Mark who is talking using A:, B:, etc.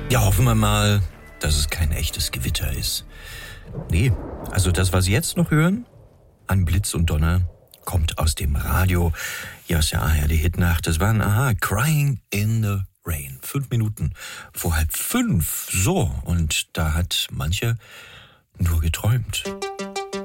A: Ja, hoffen wir mal, dass es kein echtes Gewitter ist. Nee, also das, was Sie jetzt noch hören, an Blitz und Donner, kommt aus dem Radio. Ja, aus der ARD-Hitnacht. Das waren, Crying in the Rain. 5 Minuten vor 4:30. So, und da hat mancher nur geträumt.